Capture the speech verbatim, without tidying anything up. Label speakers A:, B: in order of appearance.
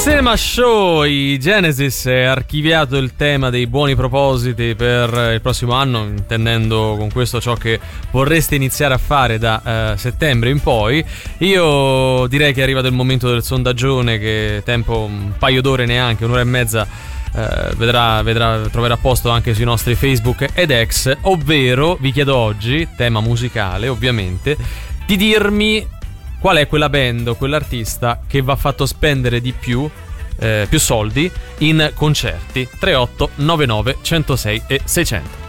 A: Cinema Show, i Genesis è archiviato il tema dei buoni propositi per il prossimo anno, intendendo con questo ciò che vorreste iniziare a fare da uh, settembre in poi. Io direi che è arrivato il momento del sondaggione, che tempo un paio d'ore, neanche un'ora e mezza, uh, vedrà, vedrà troverà posto anche sui nostri Facebook ed ex, ovvero vi chiedo oggi, tema musicale ovviamente, di dirmi qual è quella band o quell'artista che va fatto spendere di più, eh, più soldi in concerti. Tre otto nove nove uno zero sei e seicento.